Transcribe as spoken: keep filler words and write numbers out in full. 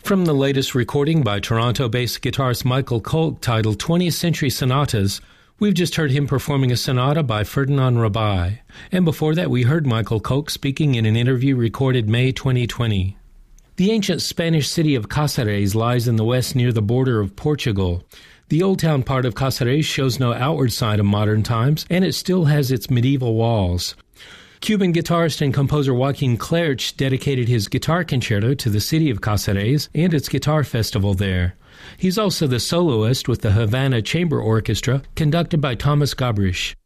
From the latest recording by Toronto-based guitarist Michael Kolk titled twentieth Century Sonatas, we've just heard him performing a sonata by Ferdinand Rabai. And before that, we heard Michael Kolk speaking in an interview recorded May twenty twenty. The ancient Spanish city of Cáceres lies in the west near the border of Portugal. The old town part of Cáceres shows no outward sign of modern times, and it still has its medieval walls. Cuban guitarist and composer Joaquin Clerch dedicated his guitar concerto to the city of Cáceres and its guitar festival there. He's also the soloist with the Havana Chamber Orchestra, conducted by Thomas Gabrish.